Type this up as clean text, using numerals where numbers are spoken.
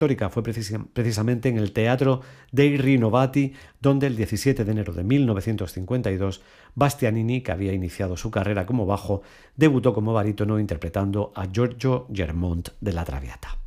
histórica fue precisamente en el Teatro dei Rinnovati, donde el 17 de enero de 1952 Bastianini, que había iniciado su carrera como bajo, debutó como barítono interpretando a Giorgio Germont de La Traviata.